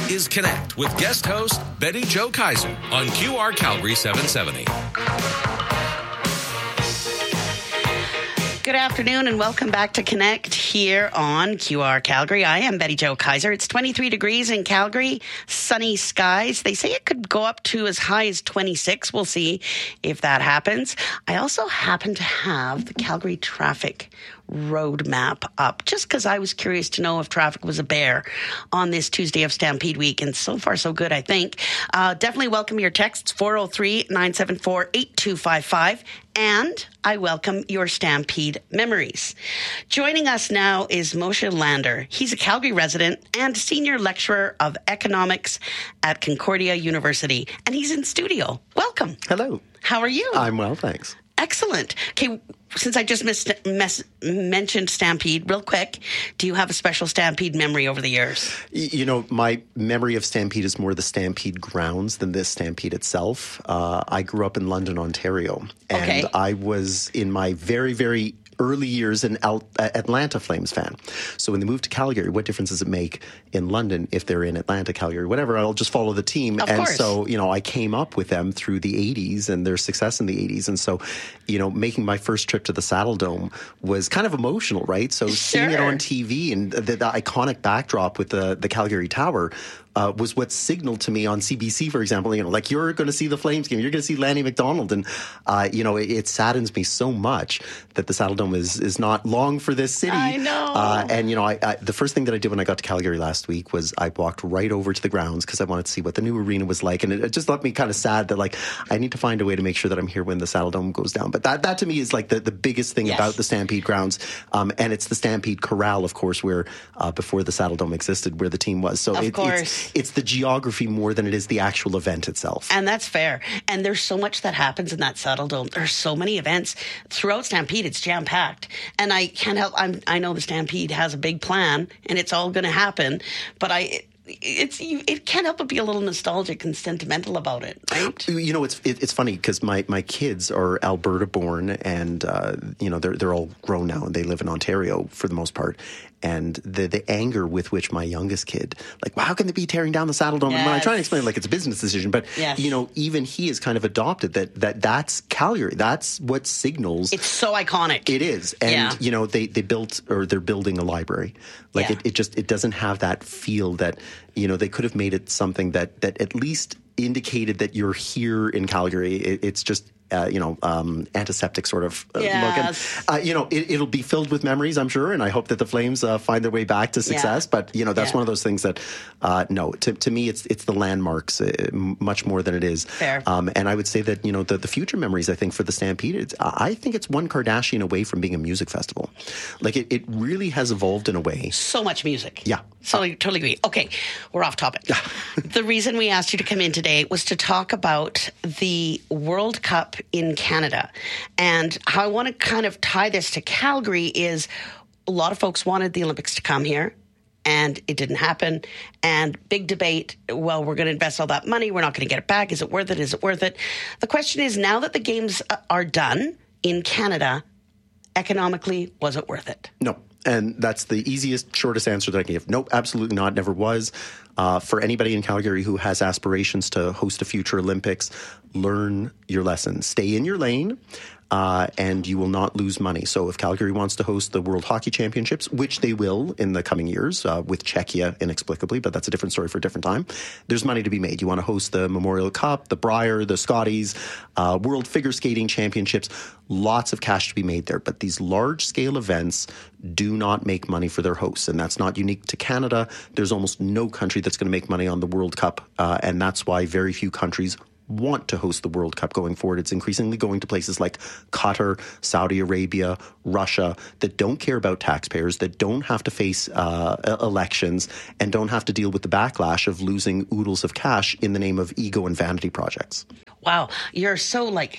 is Connect with guest host Betty Jo Kaiser on QR Calgary 770. Good afternoon and welcome back to Connect here on QR Calgary. I am Betty Jo Kaiser. It's 23 degrees in Calgary, sunny skies. They say it could go up to as high as 26. We'll see if that happens. I also happen to have the Calgary traffic roadmap up just because I was curious to know if traffic was a bear on this Tuesday of Stampede Week, and so far so good, I think. Definitely welcome your texts, 403-974-8255, and I welcome your Stampede memories. Joining us now is Moshe Lander. He's a Calgary resident and senior lecturer of economics at Concordia University, and he's in studio. Welcome. Hello. How are you? I'm well, thanks. Excellent. Okay, since I just mentioned Stampede, real quick, do you have a special Stampede memory over the years? You know, my memory of Stampede is more the Stampede grounds than this Stampede itself. I grew up in London, Ontario, and I was in my very, very early years an Atlanta Flames fan. So when they moved to Calgary, what difference does it make in London if they're in Atlanta, Calgary, whatever? I'll just follow the team. Of and course. So, you know, I came up with them through the 80s and their success in the 80s. And so, you know, making my first trip to the Saddle Dome was kind of emotional, right? So seeing it on TV and the iconic backdrop with the Calgary Tower was what signaled to me on CBC, for example, you know, like, you're going to see the Flames game, you're going to see Lanny McDonald. And, you know, it saddens me so much that the Saddle Dome is not long for this city. I know. And, you know, the first thing that I did when I got to Calgary last week was I walked right over to the grounds because I wanted to see what the new arena was like. And it just left me kind of sad that, like, I need to find a way to make sure that I'm here when the Saddle Dome goes down. But that to me is like the biggest thing about the Stampede grounds. And it's the Stampede Corral, of course, where before the Saddle Dome existed, where the team was. So it's the geography more than it is the actual event itself. And that's fair. And there's so much that happens in that Saddle Dome. There's so many events. Throughout Stampede, it's jam-packed. And I can't help, I know the Stampede has a big plan, and it's all going to happen, but it can't help but be a little nostalgic and sentimental about it, right? You know, it's funny because my kids are Alberta born, and you know, they're all grown now and they live in Ontario for the most part. And the anger with which my youngest kid, like, well, how can they be tearing down the Saddle Dome? And when I try and explain, like, it's a business decision, but you know, even he has kind of adopted that's Calgary. That's what signals. It's so iconic. It is, and you know, they built, or they're building a library. Like it doesn't have that feel that, you know, they could have made it something that at least indicated that you're here in Calgary. It's just. You know, antiseptic sort of look. And, you know, it'll be filled with memories, I'm sure, and I hope that the Flames find their way back to success. But, you know, that's one of those things that, no, to me, it's the landmarks much more than it is. Fair. And I would say that, you know, the future memories, I think, for the Stampede, I think it's one Kardashian away from being a music festival. Like, it really has evolved in a way. So much music. Yeah. So I totally agree. Okay, we're off topic. The reason we asked you to come in today was to talk about the World Cup in Canada. And how I want to kind of tie this to Calgary is a lot of folks wanted the Olympics to come here, and it didn't happen. And big debate, well, we're going to invest all that money, we're not going to get it back. Is it worth it? Is it worth it? The question is, now that the games are done in Canada, economically, was it worth it? No. And that's the easiest, shortest answer that I can give. Nope, absolutely not. Never was. For anybody in Calgary who has aspirations to host a future Olympics, learn your lessons. Stay in your lane. And you will not lose money. So if Calgary wants to host the World Hockey Championships, which they will in the coming years, with Czechia inexplicably, but that's a different story for a different time, there's money to be made. You want to host the Memorial Cup, the Brier, the Scotties, World Figure Skating Championships, lots of cash to be made there. But these large-scale events do not make money for their hosts, and that's not unique to Canada. There's almost no country that's going to make money on the World Cup, and that's why very few countries want to host the World Cup going forward. It's increasingly going to places like Qatar, Saudi Arabia, Russia, that don't care about taxpayers, that don't have to face elections, and don't have to deal with the backlash of losing oodles of cash in the name of ego and vanity projects. Wow, you're so like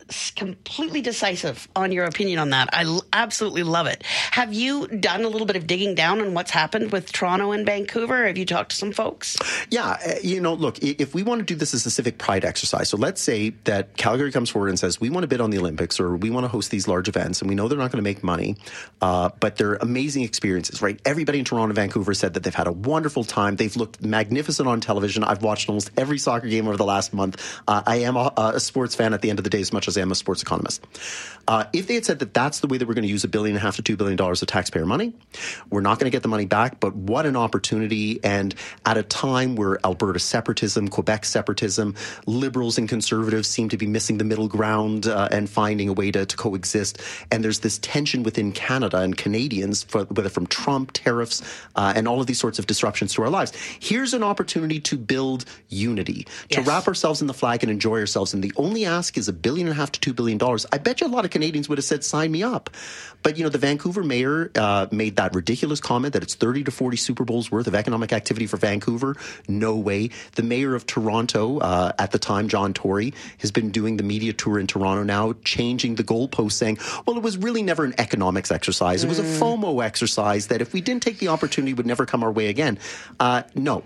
completely decisive on your opinion on that. I absolutely love it. Have you done a little bit of digging down on what's happened with Toronto and Vancouver? Have you talked to some folks? Yeah, look, if we want to do this as a civic pride exercise, so let's say that Calgary comes forward and says, we want to bid on the Olympics or we want to host these large events, and we know they're not going to make money, but they're amazing experiences, right? Everybody in Toronto and Vancouver said that they've had a wonderful time. They've looked magnificent on television. I've watched almost every soccer game over the last month. I am a sports fan at the end of the day as much as I am a sports economist. If they had said that that's the way that we're going to use $1.5 billion to $2 billion of taxpayer money, we're not going to get the money back, but what an opportunity. And at a time where Alberta separatism, Quebec separatism, liberals and conservatives seem to be missing the middle ground and finding a way to coexist. And there's this tension within Canada and Canadians, whether from Trump, tariffs, and all of these sorts of disruptions to our lives. Here's an opportunity to build unity, to wrap ourselves in the flag and enjoy ourselves. And the only ask is $1.5 billion to $2 billion. I bet you a lot of Canadians would have said, sign me up. But, the Vancouver mayor made that ridiculous comment that it's 30 to 40 Super Bowls worth of economic activity for Vancouver. No way. The mayor of Toronto, at the time, John Tory, has been doing the media tour in Toronto now, changing the goalposts, saying, well, it was really never an economics exercise. It was a FOMO exercise that if we didn't take the opportunity would never come our way again. No.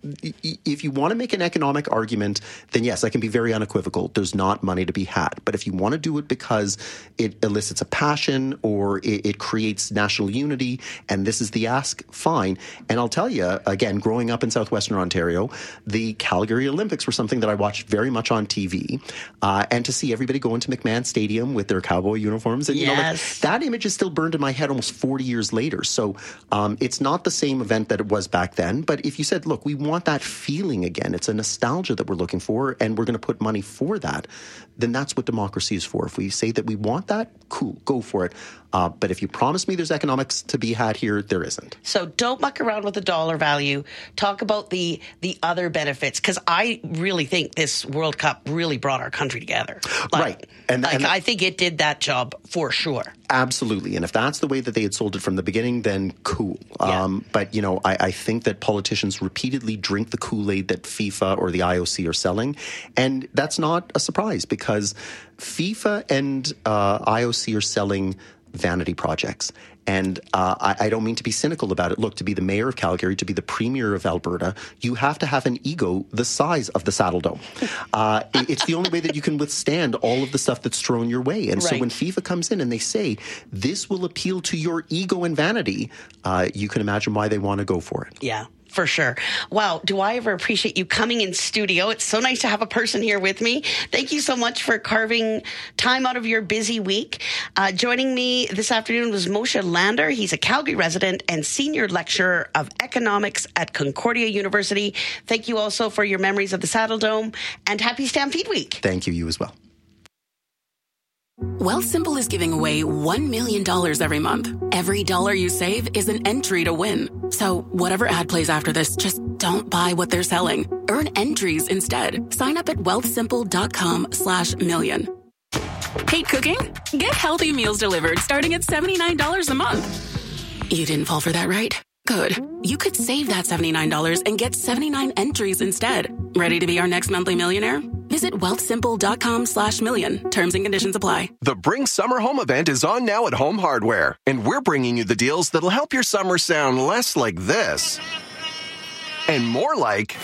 If you want to make an economic argument, then yes, I can be very unequivocal. There's not money to be had. But if you want to do it because it elicits a passion or it creates national unity, and this is the ask, fine. And I'll tell you, again, growing up in southwestern Ontario, the Calgary Olympics were something that I watched very much on TV. And to see everybody go into McMahon Stadium with their cowboy uniforms, and that image is still burned in my head almost 40 years later. So it's not the same event that it was back then. But if you said, look, we want that feeling again, it's a nostalgia that we're looking for, and we're going to put money for that, then that's what democracy is for. If we say that we want that, cool, go for it. But if you promise me there's economics to be had here, there isn't. So don't muck around with the dollar value. Talk about the other benefits, because I really think this World Cup really brought our country together. Right. And I think it did that job for sure. Absolutely. And if that's the way that they had sold it from the beginning, then cool. Yeah. But, I think that politicians repeatedly drink the Kool-Aid that FIFA or the IOC are selling. And that's not a surprise, because FIFA and IOC are selling vanity projects. And I don't mean to be cynical about it. Look, to be the mayor of Calgary, to be the premier of Alberta, you have to have an ego the size of the Saddle Dome. It's the only way that you can withstand all of the stuff that's thrown your way. And so when FIFA comes in and they say, this will appeal to your ego and vanity, you can imagine why they want to go for it. Yeah. For sure. Wow. Do I ever appreciate you coming in studio? It's so nice to have a person here with me. Thank you so much for carving time out of your busy week. Joining me this afternoon was Moshe Lander. He's a Calgary resident and senior lecturer of economics at Concordia University. Thank you also for your memories of the Saddle Dome, and happy Stampede Week. Thank you. You as well. Wealthsimple is giving away $1 million every month. Every dollar you save is an entry to win. So whatever ad plays after this, just don't buy what they're selling. Earn entries instead. Sign up at wealthsimple.com/million. Hate cooking? Get healthy meals delivered starting at $79 a month. You didn't fall for that, right? Good. You could save that $79 and get 79 entries instead. Ready to be our next monthly millionaire? Visit wealthsimple.com/million. Terms and conditions apply. The Bring Summer Home event is on now at Home Hardware, and we're bringing you the deals that'll help your summer sound less like this and more like,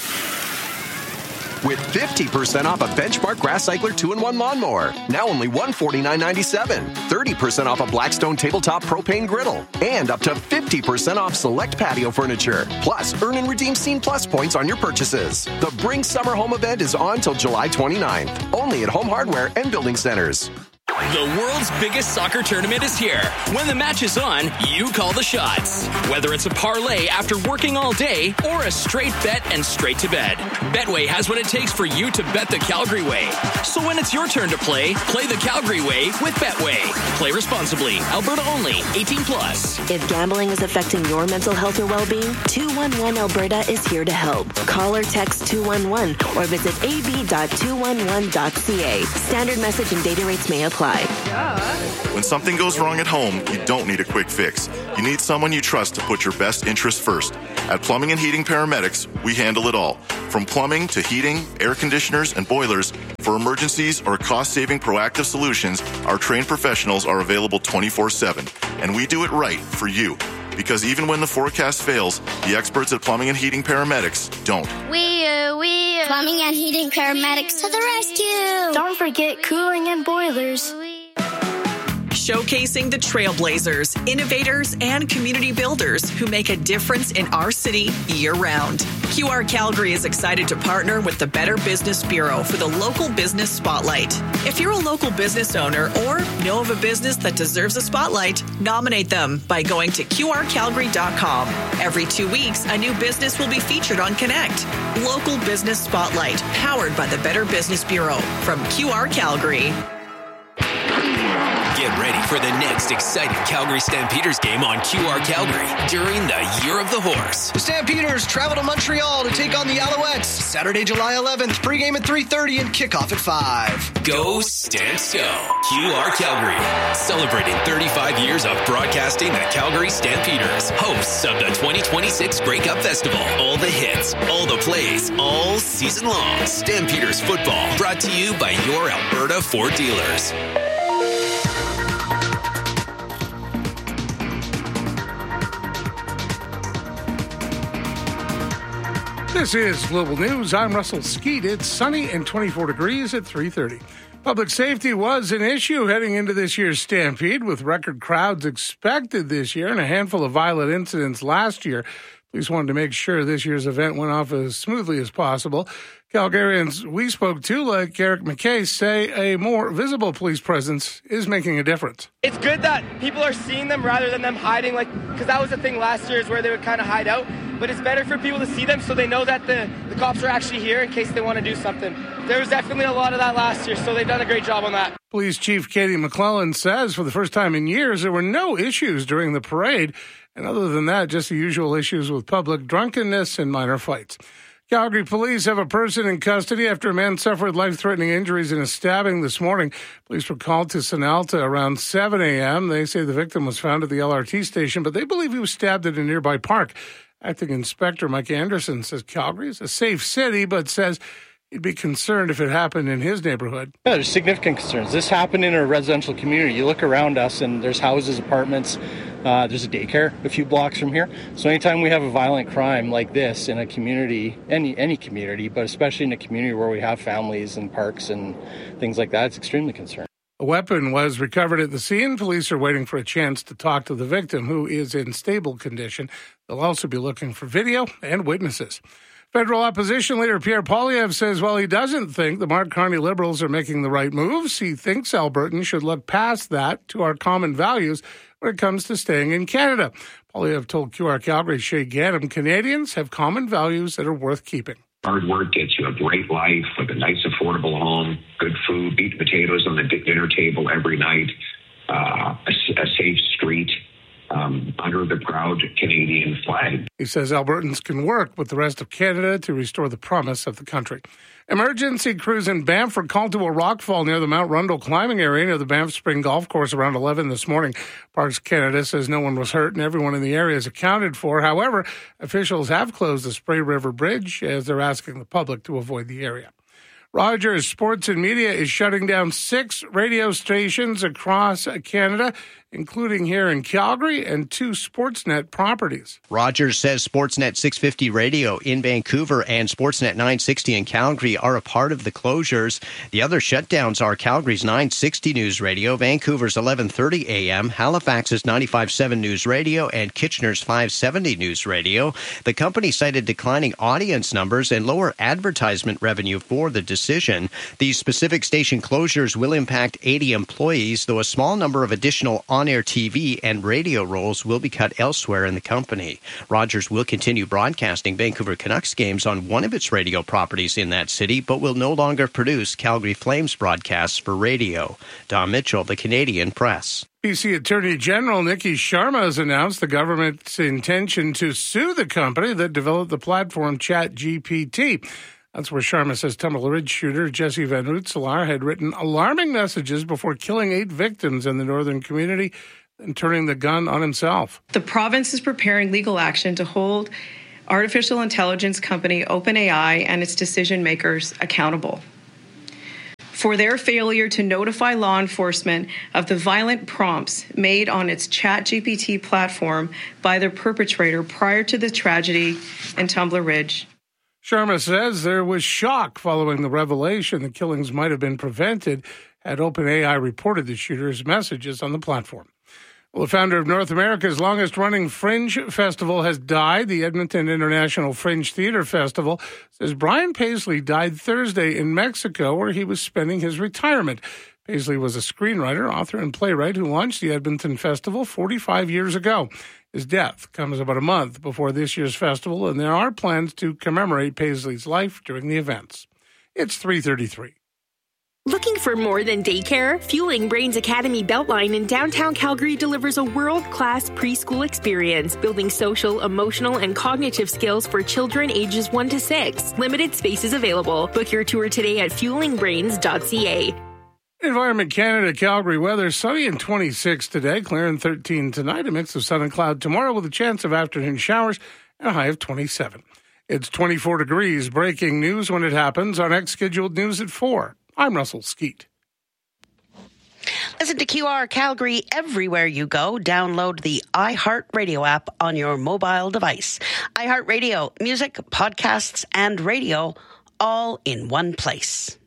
with 50% off a Benchmark Grass Cycler 2-in-1 lawnmower, now only $149.97. 30% off a Blackstone tabletop propane griddle, and up to 50% off select patio furniture. Plus, earn and redeem Scene Plus points on your purchases. The Bring Summer Home event is on till July 29th, only at Home Hardware and Building Centers. The world's biggest soccer tournament is here. When the match is on, you call the shots. Whether it's a parlay after working all day or a straight bet and straight to bed, Betway has what it takes for you to bet the Calgary way. So when it's your turn to play the Calgary way with Betway. Play responsibly. Alberta only. 18 plus. If gambling is affecting your mental health or well-being, 211 Alberta is here to help. Call or text 211 or visit ab.211.ca. Standard message and data rates may apply. When something goes wrong at home, you don't need a quick fix. You need someone you trust to put your best interests first. At Plumbing and Heating Paramedics, we handle it all. From plumbing to heating, air conditioners, and boilers, for emergencies or cost-saving proactive solutions, our trained professionals are available 24/7. And we do it right for you. Because even when the forecast fails, the experts at Plumbing and Heating Paramedics don't. We Plumbing and Heating Paramedics to the rescue. Don't forget cooling and boilers. Showcasing the trailblazers, innovators, and community builders who make a difference in our city year-round. QR Calgary is excited to partner with the Better Business Bureau for the Local Business Spotlight. If you're a local business owner or know of a business that deserves a spotlight, nominate them by going to QRCalgary.com. Every 2 weeks, a new business will be featured on Connect. Local Business Spotlight, powered by the Better Business Bureau from QR Calgary. Get ready for the next exciting Calgary Stampeders game on QR Calgary during the Year of the Horse. The Stampeders travel to Montreal to take on the Alouettes Saturday, July 11th. Pregame at 3:30 and kickoff at 5. Go Stamps Go! QR Calgary, celebrating 35 years of broadcasting the Calgary Stampeders, hosts of the 2026 Grey Cup Festival. All the hits, all the plays, all season long. Stampeders football, brought to you by your Alberta Ford dealers. This is Global News. I'm Russell Skeet. It's sunny and 24 degrees at 3:30. Public safety was an issue heading into this year's Stampede, with record crowds expected this year and a handful of violent incidents last year. Police wanted to make sure this year's event went off as smoothly as possible. Calgarians we spoke to, like Eric McKay, say a more visible police presence is making a difference. It's good that people are seeing them rather than them hiding, because that was the thing last year, is where they would kind of hide out. But it's better for people to see them so they know that the cops are actually here in case they want to do something. There was definitely a lot of that last year, so they've done a great job on that. Police Chief Katie McClellan says for the first time in years, there were no issues during the parade. And other than that, just the usual issues with public drunkenness and minor fights. Calgary police have a person in custody after a man suffered life-threatening injuries in a stabbing this morning. Police were called to Sunalta around 7 a.m. They say the victim was found at the LRT station, but they believe he was stabbed at a nearby park. Acting Inspector Mike Anderson says Calgary is a safe city, but says he'd be concerned if it happened in his neighborhood. Yeah, there's significant concerns. This happened in a residential community. You look around us and there's houses, apartments. There's a daycare a few blocks from here. So anytime we have a violent crime like this in a community, any community, but especially in a community where we have families and parks and things like that, it's extremely concerning. A weapon was recovered at the scene. Police are waiting for a chance to talk to the victim, who is in stable condition. They'll also be looking for video and witnesses. Federal opposition leader Pierre Poilievre says while he doesn't think the Mark Carney Liberals are making the right moves, he thinks Albertans should look past that to our common values when it comes to staying in Canada. Poilievre told QR Calgary's Shay Gaddam Canadians have common values that are worth keeping. Hard work gets you a great life with a nice, affordable home, good food, beef potatoes on the dinner table every night, a safe street, under the proud Canadian flag. He says Albertans can work with the rest of Canada to restore the promise of the country. Emergency crews in Banff were called to a rockfall near the Mount Rundle climbing area near the Banff Spring Golf Course around 11 this morning. Parks Canada says no one was hurt and everyone in the area is accounted for. However, officials have closed the Spray River Bridge as they're asking the public to avoid the area. Rogers Sports and Media is shutting down 6 radio stations across Canada, including here in Calgary, and 2 Sportsnet properties. Rogers says Sportsnet 650 Radio in Vancouver and Sportsnet 960 in Calgary are a part of the closures. The other shutdowns are Calgary's 960 News Radio, Vancouver's 1130 AM, Halifax's 95.7 News Radio, and Kitchener's 570 News Radio. The company cited declining audience numbers and lower advertisement revenue for the decision. These specific station closures will impact 80 employees, though a small number of additional on-air TV and radio roles will be cut elsewhere in the company. Rogers will continue broadcasting Vancouver Canucks games on one of its radio properties in that city, but will no longer produce Calgary Flames broadcasts for radio. Don Mitchell, the Canadian Press. BC Attorney General Nikki Sharma has announced the government's intention to sue the company that developed the platform ChatGPT. That's where Sharma says Tumbler Ridge shooter Jesse Van Hutselaar had written alarming messages before killing 8 victims in the northern community and turning the gun on himself. The province is preparing legal action to hold artificial intelligence company OpenAI and its decision makers accountable for their failure to notify law enforcement of the violent prompts made on its ChatGPT platform by their perpetrator prior to the tragedy in Tumbler Ridge. Sharma says there was shock following the revelation the killings might have been prevented had OpenAI reported the shooter's messages on the platform. Well, the founder of North America's longest-running Fringe Festival has died. The Edmonton International Fringe Theater Festival says Brian Paisley died Thursday in Mexico, where he was spending his retirement. Paisley was a screenwriter, author, and playwright who launched the Edmonton Festival 45 years ago. His death comes about a month before this year's festival, and there are plans to commemorate Paisley's life during the events. It's 3:33. Looking for more than daycare? Fueling Brains Academy Beltline in downtown Calgary delivers a world-class preschool experience, building social, emotional, and cognitive skills for children ages 1 to 6. Limited spaces available. Book your tour today at fuelingbrains.ca. Environment Canada, Calgary weather, sunny and 26 today, clear and 13 tonight, a mix of sun and cloud tomorrow with a chance of afternoon showers and a high of 27. It's 24 degrees. Breaking news when it happens. Our next scheduled news at 4. I'm Russell Skeet. Listen to QR Calgary everywhere you go. Download the iHeartRadio app on your mobile device. iHeartRadio, music, podcasts, and radio all in one place.